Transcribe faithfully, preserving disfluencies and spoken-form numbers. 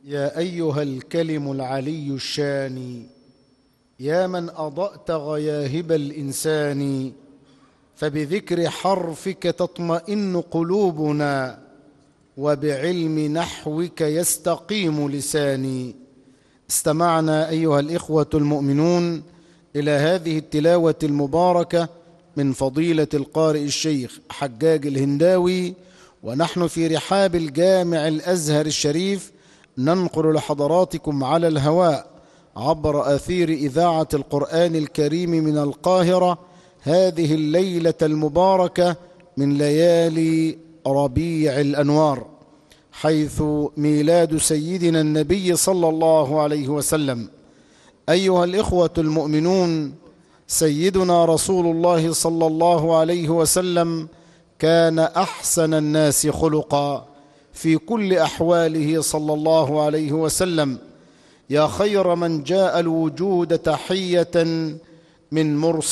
يا أيها الكلم العلي الشان، يا من أضأت غياهب الإنسان، فبذكر حرفك تطمئن قلوبنا، وبعلم نحوك يستقيم لساني. استمعنا أيها الإخوة المؤمنون إلى هذه التلاوة المباركة من فضيلة القارئ الشيخ حجاج الهنداوي، ونحن في رحاب الجامع الأزهر الشريف ننقل لحضراتكم على الهواء عبر أثير إذاعة القرآن الكريم من القاهرة هذه الليلة المباركة من ليالي ربيع الأنوار، حيث ميلاد سيدنا النبي صلى الله عليه وسلم. أيها الإخوة المؤمنون، سيدنا رسول الله صلى الله عليه وسلم كان أحسن الناس خلقا في كل أحواله صلى الله عليه وسلم. يا خير من جاء الوجود تحية من مرسل